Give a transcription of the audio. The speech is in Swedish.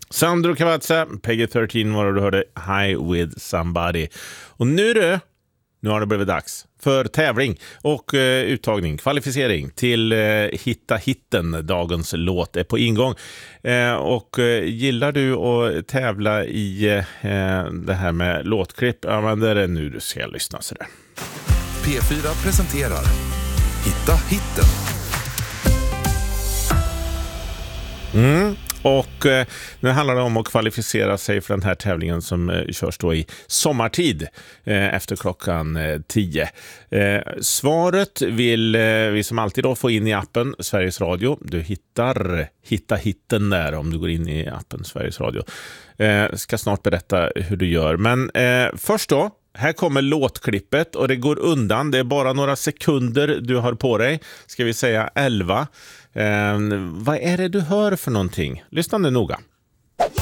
Sandro Cavazza, Peggy 13 var du hörde High with Somebody. Och nu har det blivit dags för tävling och uttagning, kvalificering till Hitta hitten. Dagens låt är på ingång. Gillar du att tävla i det här med låtklipp? Ja, men det är nu du ska lyssna så där. P4 presenterar Hitta hitten. Och nu handlar det om att kvalificera sig för den här tävlingen som körs då i sommartid efter klockan 10. Svaret vill vi som alltid då få in i appen Sveriges Radio. Du hittar Hitta hitten där om du går in i appen Sveriges Radio. Ska snart berätta hur du gör. Men först då. Här kommer låtklippet och det går undan. Det är bara några sekunder du har på dig. Ska vi säga 11. Vad är det du hör för någonting? Lyssna nu noga.